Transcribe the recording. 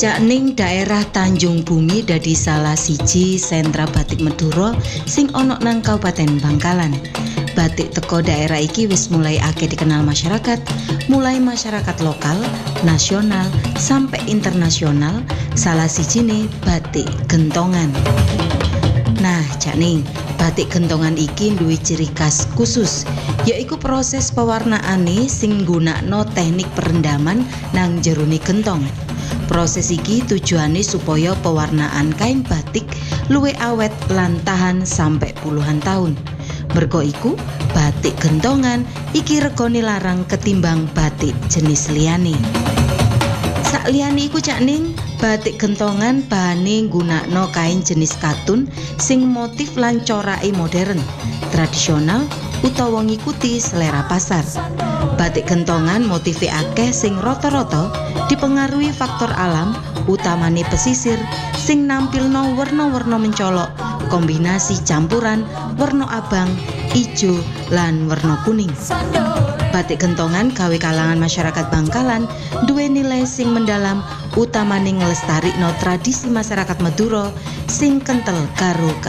Cakning daerah Tanjung Bumi dadi salah siji sentra batik Madura sing ana nang Kabupaten Bangkalan. Batik teko daerah iki wis mulai akeh dikenal masyarakat, mulai masyarakat lokal, nasional, sampai internasional, salah sijine batik gentongan. Nah, Cakning, batik gentongan iki duwe ciri khas khusus, yaiku proses pewarnaane sing nggunakno teknik perendaman nang jerone gentong. Proses iki tujuane supaya pewarnaan kain batik luwih awet lan tahan sampai puluhan tahun. Merga iku, batik gentongan iki regane larang ketimbang batik jenis liyane. Sakliyane iku Cakning, batik gentongan bahane nggunakno kain jenis katun sing motif lan corake modern, tradisional utawa ngikuti selera pasar. Batik gentongan motife akeh sing rata-rata dipengaruhi faktor alam, utamane pesisir sing nampilno werna-werna mencolok, kombinasi campuran werna abang, ijo lan werna kuning. Batik gentongan gawe kalangan masyarakat Bangkalan duwe nilai sing mendalam, utamane nglestarikno tradisi masyarakat Madura sing kental karo